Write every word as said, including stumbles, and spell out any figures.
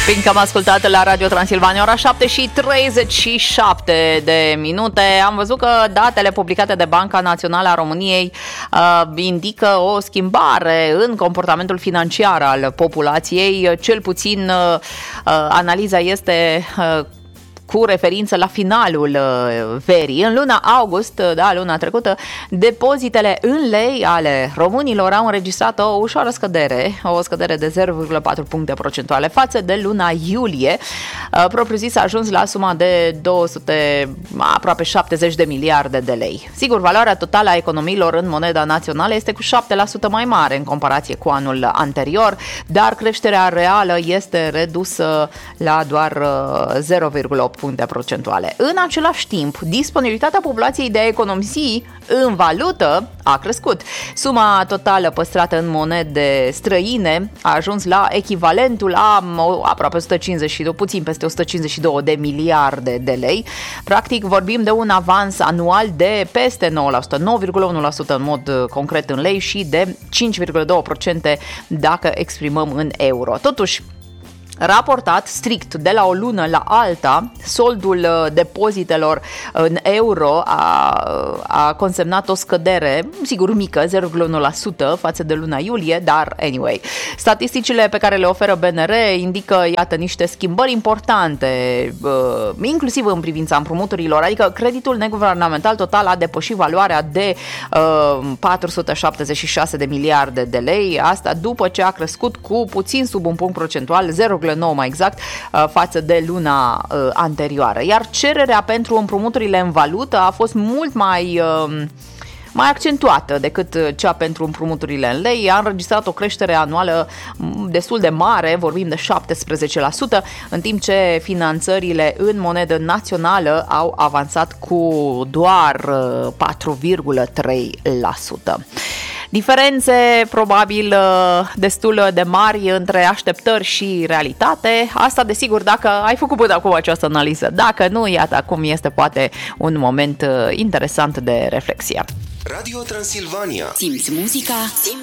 Fiindcă am ascultat la Radio Transilvania, ora șapte și treizeci și șapte de minute, am văzut că datele publicate de Banca Națională a României uh, indică o schimbare în comportamentul financiar al populației. Cel puțin uh, analiza este uh, cu referință la finalul verii. În luna august, da, luna trecută, depozitele în lei ale românilor au înregistrat o ușoară scădere, o scădere de zero virgulă patru puncte procentuale față de luna iulie. Propriu zis, a ajuns la suma de două sute, aproape șaptezeci de miliarde de lei. Sigur, valoarea totală a economiilor în moneda națională este cu șapte la sută mai mare în comparație cu anul anterior, dar creșterea reală este redusă la doar zero virgulă opt puncte procentuale. În același timp, disponibilitatea populației de a economisi în valută a crescut. Suma totală păstrată în monede străine a ajuns la echivalentul a aproape o sută cincizeci și doi, puțin peste o sută cincizeci și doi de miliarde de lei. Practic vorbim de un avans anual de peste nouă la sută, nouă virgulă unu la sută în mod concret în lei și de cinci virgulă doi la sută dacă exprimăm în euro. Totuși, raportat strict de la o lună la alta, soldul depozitelor în euro a, a consemnat o scădere, sigur mică, zero virgulă unu la sută față de luna iulie, dar anyway. Statisticile pe care le oferă B N R indică, iată, niște schimbări importante, inclusiv în privința împrumuturilor, adică creditul neguvernamental total a depășit valoarea de patru sute șaptezeci și șase de miliarde de lei, asta după ce a crescut cu puțin sub un punct procentual, zero virgulă nouă mai exact, față de luna anterioară. Iar cererea pentru împrumuturile în valută a fost mult mai mai accentuată decât cea pentru împrumuturile în lei. A înregistrat o creștere anuală destul de mare, vorbim de șaptesprezece la sută, în timp ce finanțările în monedă națională au avansat cu doar patru virgulă trei la sută. Diferențe probabil destul de mari între așteptări și realitate. Asta desigur dacă ai făcut până acum această analiză. Dacă nu, iată, acum este poate un moment interesant de reflexie. Radio Transilvania. Simți muzica, simți